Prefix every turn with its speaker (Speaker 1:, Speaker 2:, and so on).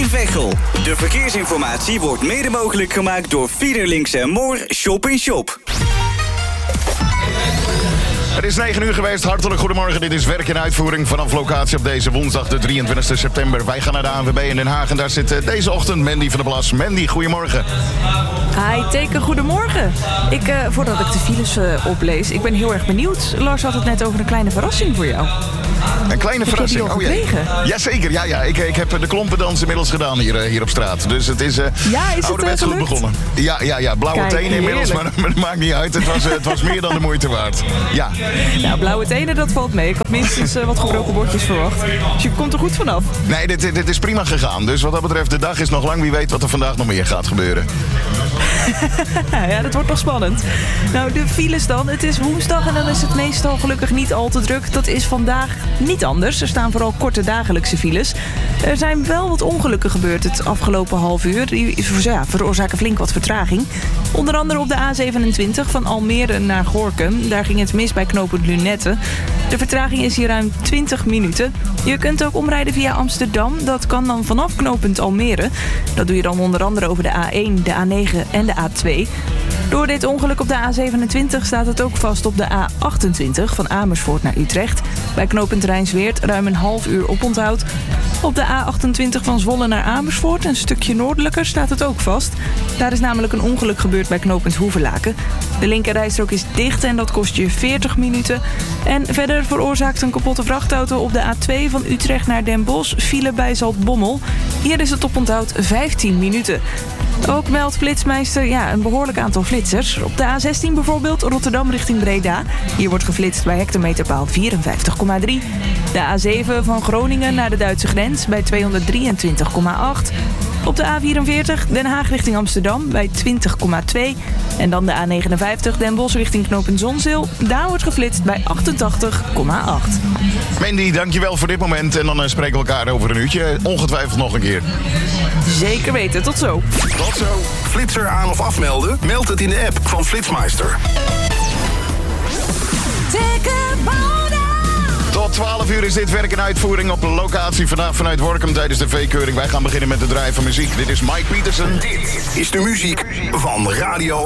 Speaker 1: Veghel. De verkeersinformatie wordt mede mogelijk gemaakt door Fiederlinks en Moor Shop in Shop.
Speaker 2: Het is 9 uur geweest. Hartelijk goedemorgen. Dit is werk en uitvoering vanaf locatie op deze woensdag de 23 september. Wij gaan naar de ANWB in Den Haag en daar zit deze ochtend Mandy van der Plas. Mandy, goedemorgen.
Speaker 3: Hi, Teken, goedemorgen. Voordat ik de files oplees, ik ben heel erg benieuwd. Lars had het net over een kleine verrassing voor jou.
Speaker 2: Een kleine verrassing?
Speaker 3: Heb je die al gekregen?
Speaker 2: Jazeker, ja. Ik heb de klompendans inmiddels gedaan hier op straat. Dus het is ouderwets goed begonnen. Ja. Blauwe tenen inmiddels, maar dat maakt niet uit. Het was meer dan de moeite waard. Ja.
Speaker 3: Nou, blauwe tenen, dat valt mee. Ik had minstens wat gebroken bordjes verwacht. Dus je komt er goed vanaf.
Speaker 2: Nee, dit is prima gegaan. Dus wat dat betreft, de dag is nog lang. Wie weet wat er vandaag nog meer gaat gebeuren.
Speaker 3: Ja, dat wordt nog spannend. Nou, de files dan. Het is woensdag en dan is het meestal gelukkig niet al te druk. Dat is vandaag niet anders. Er staan vooral korte dagelijkse files. Er zijn wel wat ongelukken gebeurd het afgelopen half uur. Die veroorzaken flink wat vertraging. Onder andere op de A27 van Almere naar Gorinchem. Daar ging het mis bij knooppunt Lunette. De vertraging is hier ruim 20 minuten. Je kunt ook omrijden via Amsterdam. Dat kan dan vanaf knooppunt Almere. Dat doe je dan onder andere over de A1, de A9 en de A2. Door dit ongeluk op de A27 staat het ook vast op de A28 van Amersfoort naar Utrecht. Bij knooppunt Rijnsweert ruim een half uur oponthoud. Op de A28 van Zwolle naar Amersfoort, een stukje noordelijker, staat het ook vast. Daar is namelijk een ongeluk gebeurd bij knooppunt Hoevelaken. De linkerrijstrook is dicht en dat kost je 40 minuten. En verder veroorzaakt een kapotte vrachtauto op de A2 van Utrecht naar Den Bosch file bij Zaltbommel. Hier is het oponthoud 15 minuten. Ook meldt Flitsmeister een behoorlijk aantal flitsers. Op de A16 bijvoorbeeld Rotterdam richting Breda. Hier wordt geflitst bij hectometerpaal 54,3. De A7 van Groningen naar de Duitse grens bij 223,8. Op de A44 Den Haag richting Amsterdam bij 20,2. En dan de A59 Den Bosch richting knooppunt Zonzeel. Daar wordt geflitst bij 88,8.
Speaker 2: Mandy, dankjewel voor dit moment. En dan spreken we elkaar over een uurtje. Ongetwijfeld nog een keer.
Speaker 3: Zeker weten. Tot zo.
Speaker 4: Tot zo. Flitser aan of afmelden? Meld het in de app van Flitsmeister.
Speaker 2: Tot 12 uur is dit werk en uitvoering op locatie vandaag vanuit Workum tijdens de V-keuring. Wij gaan beginnen met de draai van muziek. Dit is Mike Peterson.
Speaker 4: Dit is de muziek van Radio